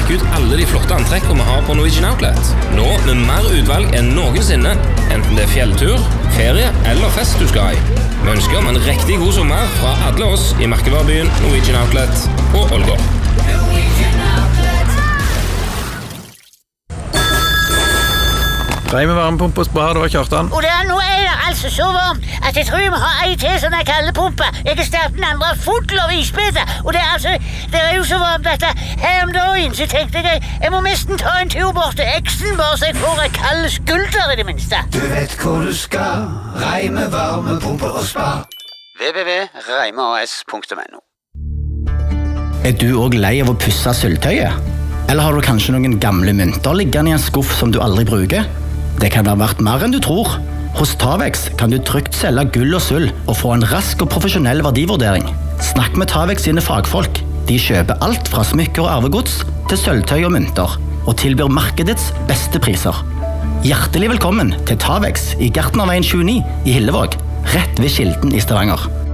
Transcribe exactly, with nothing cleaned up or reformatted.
sjekke ut alle de flotte antrekkene vi har på Norwegian Outlet. Nå med mer utvalg enn noensinne, enten det er fjelltur, ferie eller fest du skal i. Vi ønsker om en riktig god sommer fra alle oss i merkevarebyen Norwegian Outlet på Ålgård. Reime varmepumpe og spar, det var Kjartan. Og det er nå er det altså så varmt at jeg tror vi må ha ei til sånn kaldepumpe. Jeg har startet den andre full av isbiter. Og det er altså, det er jo så varmt at her om dagen så tenkte jeg jeg må nesten ta en tur bort til eksen bare så jeg får en kald skulder i det minste. Du vet hvor du skal, Reime varmepumpe og spar. w w w punktum reimeas punktum no. Er du også lei av å pusse sølvtøyet? Eller har du kanskje noen gamle mynter liggende i en skuff som du aldri bruker? Det kan være verdt mer enn du tror. Hos Tavex kan du trygt selge gull og sølv og få en rask og profesjonell verdivurdering. Snakk med Tavex sine fagfolk. De kjøper alt fra smykker og arvegods til sølvtøy og mynter, og tilbyr markedets beste priser. Hjertelig velkommen til Tavex i Gartnerveien tjueni i Hillevåg, rett ved Kilden i Stavanger.